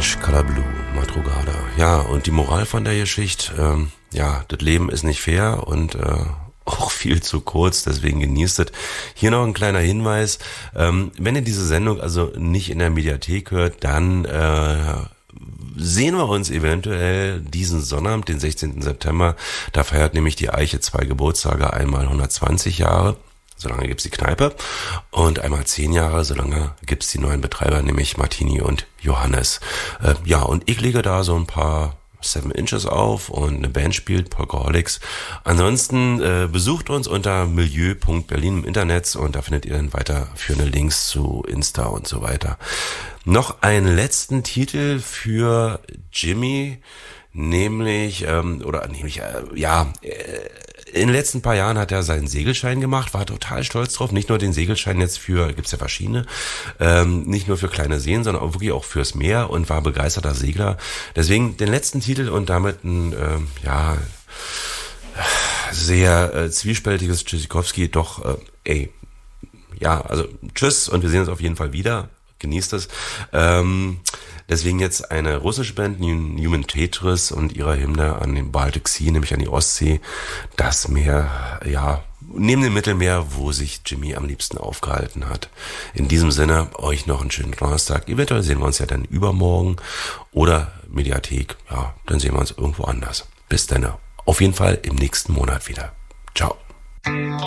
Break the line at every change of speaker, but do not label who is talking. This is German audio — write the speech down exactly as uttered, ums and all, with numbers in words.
Orange Color Blue, Madrugada. Ja, und die Moral von der Geschichte, ähm, ja, das Leben ist nicht fair und äh, auch viel zu kurz, deswegen genießt es. Hier noch ein kleiner Hinweis, ähm, wenn ihr diese Sendung also nicht in der Mediathek hört, dann äh, sehen wir uns eventuell diesen Sonnabend, den sechzehnten September. Da feiert nämlich die Eiche zwei Geburtstage, einmal hundertzwanzig Jahre. Solange gibt's die Kneipe, und einmal zehn Jahre, solange gibt's die neuen Betreiber, nämlich Martini und Johannes. Äh, ja, und ich lege da so ein paar Seven Inches auf und eine Band spielt, Polkaholics. Ansonsten äh, besucht uns unter milieu punkt berlin im Internet, und da findet ihr dann weiterführende Links zu Insta und so weiter. Noch einen letzten Titel für Jimmy, nämlich, ähm, oder nämlich, äh, ja, äh, in den letzten paar Jahren hat er seinen Segelschein gemacht, war total stolz drauf. Nicht nur den Segelschein jetzt für, gibt's ja verschiedene, ähm, nicht nur für kleine Seen, sondern auch wirklich auch fürs Meer, und war begeisterter Segler. Deswegen den letzten Titel und damit ein, ähm, ja, sehr äh, zwiespältiges Tschüssikowski. Doch, äh, ey, ja, also tschüss, und wir sehen uns auf jeden Fall wieder. Genießt es. Ähm, deswegen jetzt eine russische Band, Newman Tetris, und ihre Hymne an den Baltic Sea, nämlich an die Ostsee. Das Meer, ja, neben dem Mittelmeer, wo sich Jimmy am liebsten aufgehalten hat. In diesem Sinne, euch noch einen schönen Donnerstag. Eventuell sehen wir uns ja dann übermorgen, oder Mediathek. Ja, dann sehen wir uns irgendwo anders. Bis dann. Auf jeden Fall im nächsten Monat wieder. Ciao.